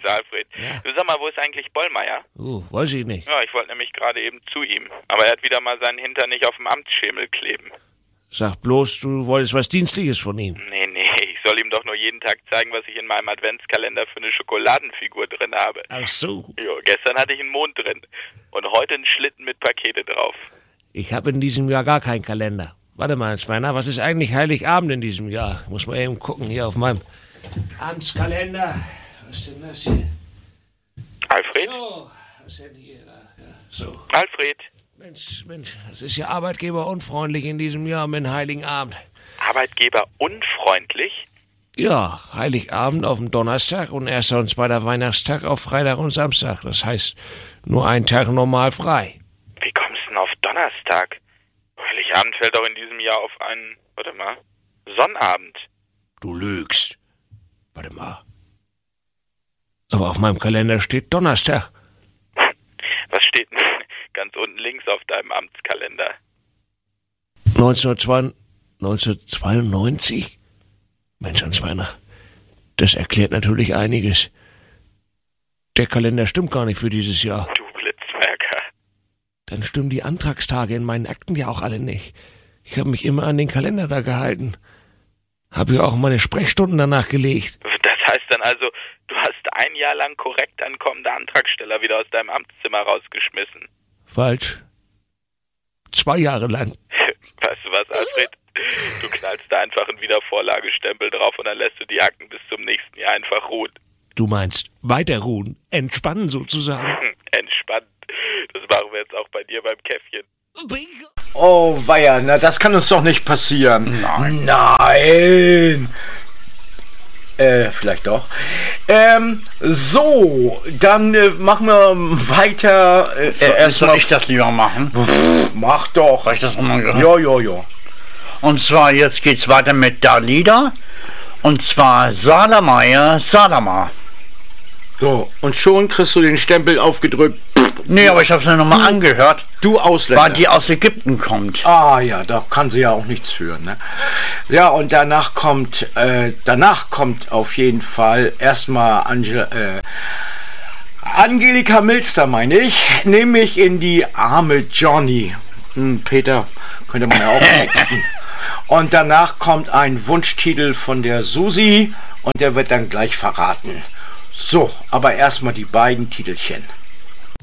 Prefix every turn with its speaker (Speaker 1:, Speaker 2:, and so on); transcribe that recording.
Speaker 1: Grüße, Alfred.
Speaker 2: Ja.
Speaker 1: Du, sag mal, wo ist eigentlich Bollmeier?
Speaker 2: Weiß ich nicht.
Speaker 1: Ja, ich wollte nämlich gerade eben zu ihm. Aber er hat wieder mal seinen Hintern nicht auf dem Amtsschemel kleben.
Speaker 2: Sag bloß, du wolltest was Dienstliches von ihm.
Speaker 1: Nee, ich soll ihm doch nur jeden Tag zeigen, was ich in meinem Adventskalender für eine Schokoladenfigur drin habe.
Speaker 2: Ach so.
Speaker 1: Jo, gestern hatte ich einen Mond drin. Und heute einen Schlitten mit Pakete drauf.
Speaker 2: Ich habe in diesem Jahr gar keinen Kalender. Warte mal, Svenner, was ist eigentlich Heiligabend in diesem Jahr? Muss mal eben gucken hier auf meinem Amtskalender. Was ist denn das hier?
Speaker 1: Alfred?
Speaker 2: So, was ist denn hier? Ja, so.
Speaker 1: Alfred?
Speaker 2: Mensch, das ist ja arbeitgeberunfreundlich in diesem Jahr mit dem Heiligen Abend.
Speaker 1: Arbeitgeber unfreundlich?
Speaker 2: Ja, Heiligabend auf dem Donnerstag und erster und zweiter Weihnachtstag auf Freitag und Samstag. Das heißt, nur einen Tag normal frei.
Speaker 1: Wie kommst du denn auf Donnerstag? Heiligabend fällt doch in diesem Jahr auf einen, Sonnabend.
Speaker 2: Du lügst. Warte mal. Aber auf meinem Kalender steht Donnerstag.
Speaker 1: Was steht denn ganz unten links auf deinem Amtskalender?
Speaker 2: 1992? Mensch, Hans-Werner, das erklärt natürlich einiges. Der Kalender stimmt gar nicht für dieses Jahr.
Speaker 1: Du Blitzmerker.
Speaker 2: Dann stimmen die Antragstage in meinen Akten ja auch alle nicht. Ich habe mich immer an den Kalender da gehalten. Habe ja auch meine Sprechstunden danach gelegt.
Speaker 1: Das heißt dann also, du hast ein Jahr lang korrekt ankommende Antragsteller wieder aus deinem Amtszimmer rausgeschmissen.
Speaker 2: Falsch. 2 Jahre lang.
Speaker 1: Weißt du was, Alfred? Du knallst da einfach einen Wiedervorlagestempel drauf und dann lässt du die Akten bis zum nächsten Jahr einfach ruhen.
Speaker 2: Du meinst weiter ruhen, entspannen sozusagen.
Speaker 1: Entspannt. Das machen wir jetzt auch bei dir beim Käffchen.
Speaker 3: Oh weia, na das kann uns doch nicht passieren. Nein. Vielleicht doch. So, dann machen wir weiter.
Speaker 4: Soll ich das lieber machen?
Speaker 3: Mach doch.
Speaker 4: Soll ich das nochmal gehört?
Speaker 3: Ja.
Speaker 4: Und zwar, jetzt geht's weiter mit Dalida. Und zwar Salameyer Salama.
Speaker 3: So, und schon kriegst du den Stempel aufgedrückt.
Speaker 4: Nee, aber ich hab's mir nochmal angehört.
Speaker 3: Du Ausländer.
Speaker 4: Weil die aus Ägypten kommt.
Speaker 3: Ah ja, da kann sie ja auch nichts hören, ne? Ja, und danach kommt auf jeden Fall erstmal Angelika Milster, meine ich, nämlich in die arme Johnny. Peter, könnte man ja auch texten. Und danach kommt ein Wunschtitel von der Susi und der wird dann gleich verraten. So, aber erstmal die beiden Titelchen.